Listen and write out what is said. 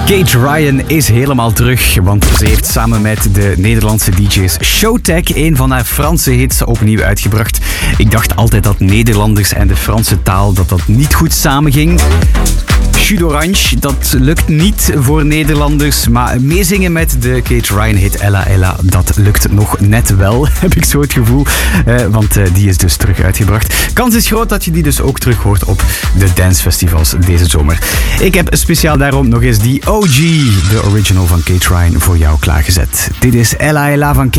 Kate Ryan is helemaal terug, want ze heeft samen met de Nederlandse DJ's Showtek een van haar Franse hits opnieuw uitgebracht. Ik dacht altijd dat Nederlanders en de Franse taal dat niet goed samenging. Jus d'orange, dat lukt niet voor Nederlanders, maar meezingen met de Kate Ryan hit Ella Ella, dat lukt nog net wel, heb ik zo het gevoel, want die is dus terug uitgebracht. Kans is groot dat je die dus ook terug hoort op de dancefestivals deze zomer. Ik heb speciaal daarom nog eens die OG, de original van Kate Ryan, voor jou klaargezet. Dit is Ella Ella van Kate.